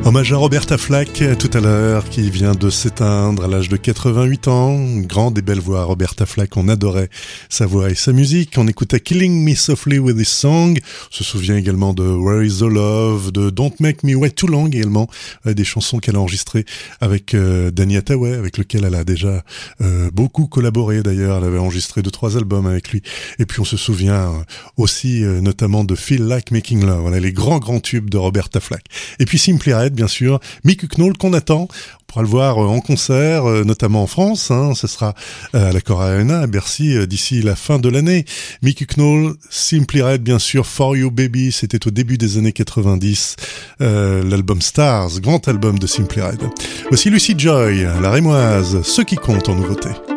Hommage à Roberta Flack tout à l'heure, qui vient de s'éteindre à l'âge de 88 ans. Une grande et belle voix, Roberta Flack. On adorait sa voix et sa musique. On écoutait Killing Me Softly with This Song. On se souvient également de Where Is the Love, de Don't Make Me Wait Too Long également. Des chansons qu'elle a enregistrées avec Danny Hathaway, avec lequel elle a déjà beaucoup collaboré d'ailleurs. Elle avait enregistré 2-3 albums avec lui. Et puis on se souvient aussi notamment de Feel Like Making Love. Voilà les grands tubes de Roberta Flack. Et puis Simply Red, bien sûr, Mick Hucknall qu'on attend. On pourra le voir en concert, notamment en France. Ce sera à l'Accor Arena à Bercy d'ici la fin de l'année. Mick Hucknall, Simply Red, bien sûr, For You Baby, c'était au début des années 90. L'album Stars, grand album de Simply Red. Voici Lucy Joy, la Rémoise, ce qui compte en nouveauté.